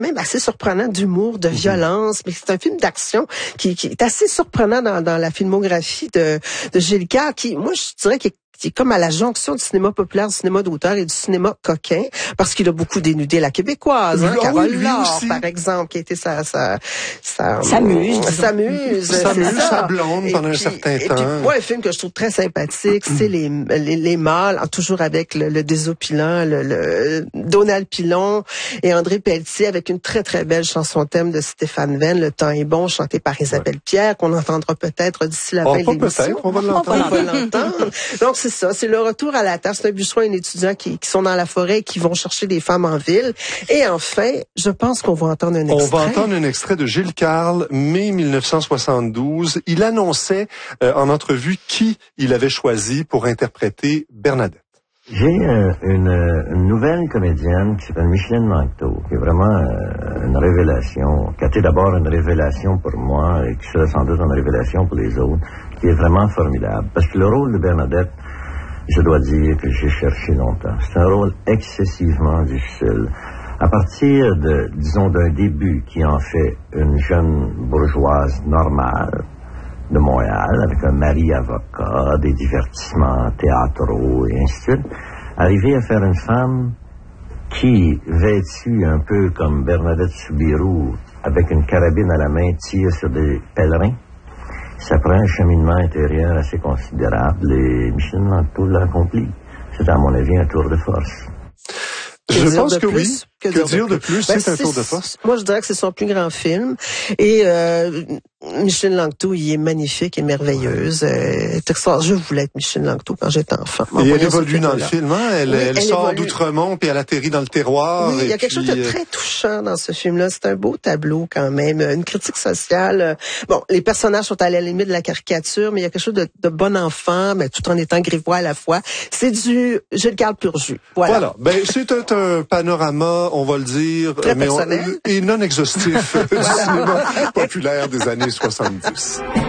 même assez surprenant d'humour, de violence, mais c'est un film d'action qui est assez surprenant dans la filmographie de Gilles Carle, qui, moi, je dirais qu'il est comme à la jonction du cinéma populaire, du cinéma d'auteur et du cinéma coquin, parce qu'il a beaucoup dénudé la québécoise, hein, Carole Laure, par exemple, qui a été s'amuse, sa blonde pendant un certain temps. Puis, moi, un film que je trouve très sympathique, c'est les Mâles, toujours avec le désopilant, le Donald Pilon et André Pelletier, avec une très, très belle chanson thème de Stéphane Venn, Le temps est bon, chantée par Isabelle Pierre, qu'on entendra peut-être d'ici la fin de l'émission. Peut-être, on va l'entendre. Donc, c'est ça, c'est le retour à la terre. C'est un bûcheron et un étudiant qui sont dans la forêt et qui vont chercher des femmes en ville. Et enfin, je pense qu'on va entendre un extrait. On va entendre un extrait de Gilles Carle, mai 1972. Il annonçait en entrevue qui il avait choisi pour interpréter Bernadette. J'ai une nouvelle comédienne qui s'appelle Micheline Mancteau, qui est vraiment une révélation, qui a été d'abord une révélation pour moi et qui sera sans doute une révélation pour les autres, qui est vraiment formidable. Parce que le rôle de Bernadette, je dois dire que j'ai cherché longtemps. C'est un rôle excessivement difficile. À partir d'un début qui en fait une jeune bourgeoise normale de Montréal, avec un mari avocat, des divertissements théâtraux et ainsi de suite, arriver à faire une femme qui, vêtue un peu comme Bernadette Soubirous, avec une carabine à la main, tire sur des pèlerins. Ça prend un cheminement intérieur assez considérable et Micheline Mancteau l'a accompli. C'est à mon avis un tour de force. Je pense que oui. Que dire de plus? C'est un tour de force. Moi, je dirais que c'est son plus grand film. Et Micheline Mancteau, il est magnifique et merveilleuse. Je voulais être Micheline Mancteau quand j'étais enfant. Et elle évolue dans le film, hein? Elle sort d'Outremont, puis elle atterrit dans le terroir. Oui, il y a quelque chose de très touchant dans ce film-là. C'est un beau tableau quand même. Une critique sociale. Bon, les personnages sont à la limite de la caricature, mais il y a quelque chose de bon enfant, mais tout en étant grivois à la fois. C'est du Gilles Carle pur jus. Voilà. Ben, c'est un panorama, on va le dire, très personnel. et non exhaustif du cinéma populaire des années 70.